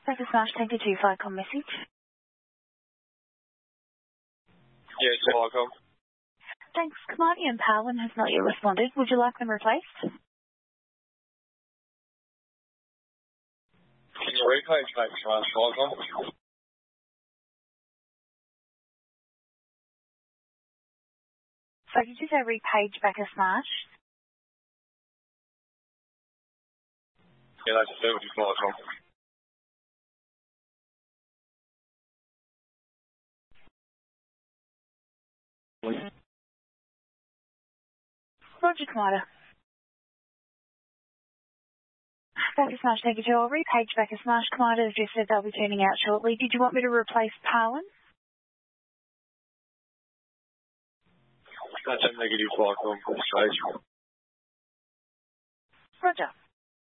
Thank you so much. Thank you to Vodacom message. Yes, Vodacom. Thanks. Commodity and Parlin has not yet responded. Would you like them replaced? Can you repage back to us, Vodacom? So did you say repage back a Smash? Yeah, that's it with you, Vodacom. Roger, Commander. Thank you so much. Thank you, Joe. I'll repage back a Smash. Commander has just said they'll be turning out shortly. Did you want me to replace Parlin? That's a negative, Vodacom. Roger.